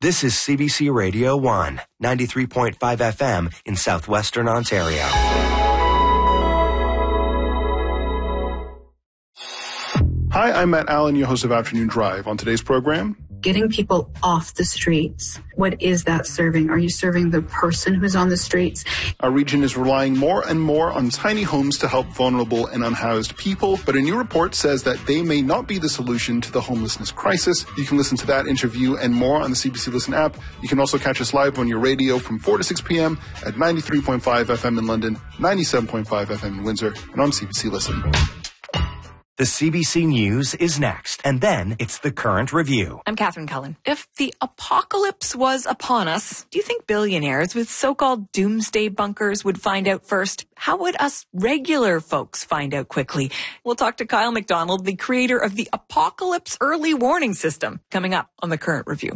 This is CBC Radio 1, 93.5 FM in southwestern Ontario. Hi, I'm Matt Allen, your host of Afternoon Drive. On today's program, getting people off the streets. What is that serving? Are you serving the person who's on the streets? Our region is relying more and more on tiny homes to help vulnerable and unhoused people, but a new report says that they may not be the solution to the homelessness crisis. You can listen to that interview and more on the CBC Listen app. You can also catch us live on your radio from 4 to 6 p.m. at 93.5 FM in London, 97.5 FM in Windsor, and on CBC Listen. The CBC News is next, and then it's the Current Review. I'm Catherine Cullen. If the apocalypse was upon us, do you think billionaires with so-called doomsday bunkers would find out first? How would us regular folks find out quickly? We'll talk to Kyle McDonald, the creator of the Apocalypse Early Warning System, coming up on the Current Review.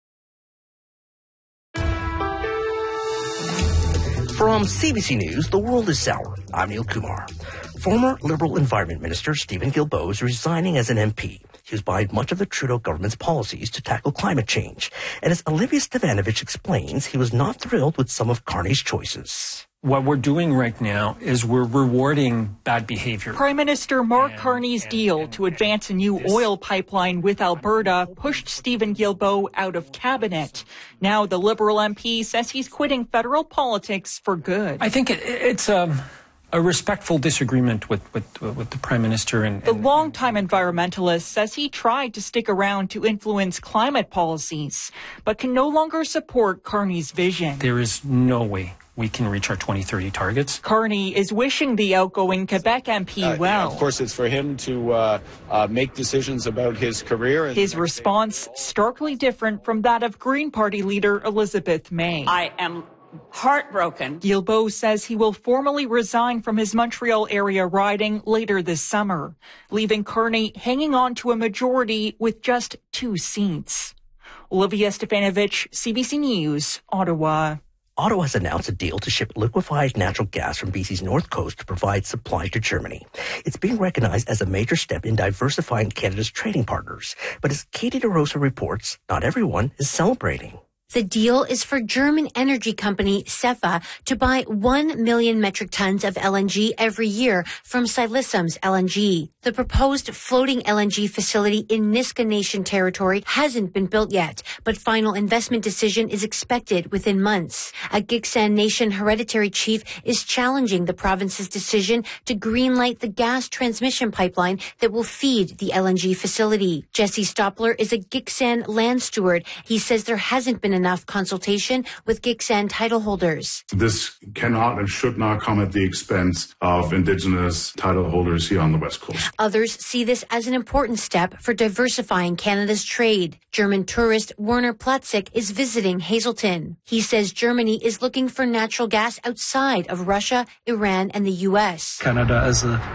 From CBC News, the world is sour. I'm Neil Kumar. Former Liberal Environment Minister Stephen Guilbeault is resigning as an MP. He was behind much of the Trudeau government's policies to tackle climate change. And as Olivia Stevanovich explains, he was not thrilled with some of Carney's choices. What we're doing right now is we're rewarding bad behavior. Prime Minister Mark Carney's deal to advance a new oil pipeline with Alberta pushed Stephen Guilbeault out of cabinet. Now the Liberal MP says he's quitting federal politics for good. I think it's a respectful disagreement with the Prime Minister. The longtime environmentalist says he tried to stick around to influence climate policies, but can no longer support Carney's vision. There is no way we can reach our 2030 targets. Carney is wishing the outgoing Quebec MP well. Of course, it's for him to make decisions about his career. His response starkly different from that of Green Party leader Elizabeth May. I am heartbroken. Guilbeault says he will formally resign from his Montreal area riding later this summer, leaving Carney hanging on to a majority with just 2 seats. Olivia Stefanovich, CBC News, Ottawa. Ottawa has announced a deal to ship liquefied natural gas from BC's north coast to provide supply to Germany. It's being recognized as a major step in diversifying Canada's trading partners. But as Katie DeRosa reports, not everyone is celebrating. The deal is for German energy company Cefa to buy 1 million metric tons of LNG every year from Silicim's LNG. The proposed floating LNG facility in Niska Nation territory hasn't been built yet, but final investment decision is expected within months. A Gitxsan Nation hereditary chief is challenging the province's decision to greenlight the gas transmission pipeline that will feed the LNG facility. Jesse Stoppler is a Gitxsan land steward. He says there hasn't been enough consultation with Gitxsan title holders. This cannot and should not come at the expense of Indigenous title holders here on the West Coast. Others see this as an important step for diversifying Canada's trade. German tourist Werner Platzek is visiting Hazelton. He says Germany is looking for natural gas outside of Russia, Iran, and the U.S. Canada is a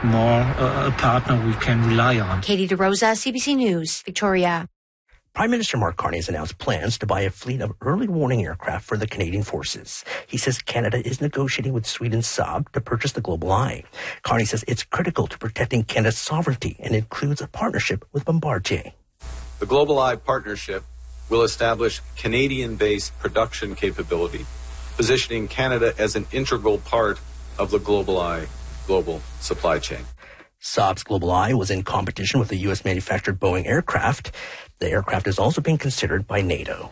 partner we can rely on. Katie DeRosa, CBC News, Victoria. Prime Minister Mark Carney has announced plans to buy a fleet of early warning aircraft for the Canadian forces. He says Canada is negotiating with Sweden's Saab to purchase the Global Eye. Carney says it's critical to protecting Canada's sovereignty and includes a partnership with Bombardier. The Global Eye partnership will establish Canadian-based production capability, positioning Canada as an integral part of the Global Eye global supply chain. Saab's Global Eye was in competition with the U.S.-manufactured Boeing aircraft. The aircraft is also being considered by NATO.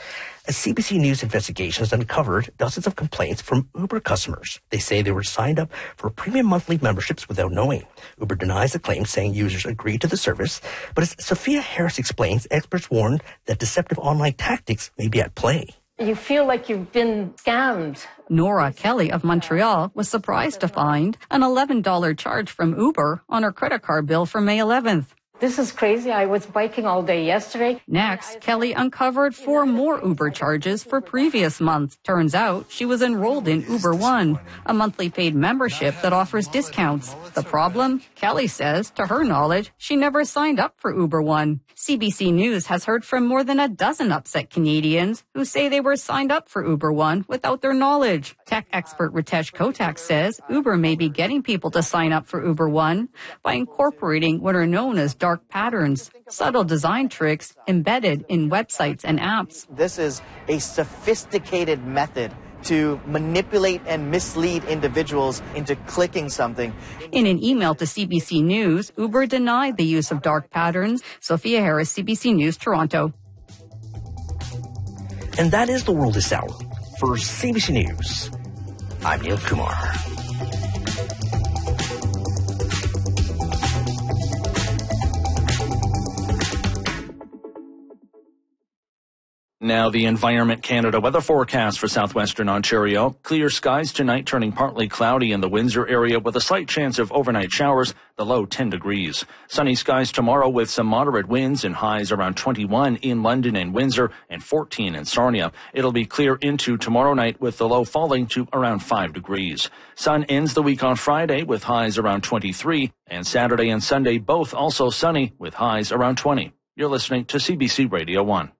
A CBC News investigation has uncovered dozens of complaints from Uber customers. They say they were signed up for premium monthly memberships without knowing. Uber denies the claim, saying users agreed to the service. But as Sophia Harris explains, experts warn that deceptive online tactics may be at play. You feel like you've been scammed. Nora Kelly of Montreal was surprised to find an $11 charge from Uber on her credit card bill for May 11th. This is crazy. I was biking all day yesterday. Next, Kelly uncovered 4 more Uber charges for previous months. Turns out she was enrolled in Uber One, a monthly paid membership that offers discounts. The problem? Kelly says, to her knowledge, she never signed up for Uber One. CBC News has heard from more than a dozen upset Canadians who say they were signed up for Uber One without their knowledge. Tech expert Ritesh Kotak says Uber may be getting people to sign up for Uber One by incorporating what are known as dark patterns, subtle design tricks embedded in websites and apps. This is a sophisticated method to manipulate and mislead individuals into clicking something. In an email to CBC News, Uber denied the use of dark patterns. Sophia Harris, CBC News, Toronto. And that is the world this hour. For CBC News, I'm Neil Kumar. Now the Environment Canada weather forecast for southwestern Ontario. Clear skies tonight, turning partly cloudy in the Windsor area with a slight chance of overnight showers, the low 10 degrees. Sunny skies tomorrow with some moderate winds and highs around 21 in London and Windsor and 14 in Sarnia. It'll be clear into tomorrow night with the low falling to around 5 degrees. Sun ends the week on Friday with highs around 23, and Saturday and Sunday both also sunny with highs around 20. You're listening to CBC Radio 1.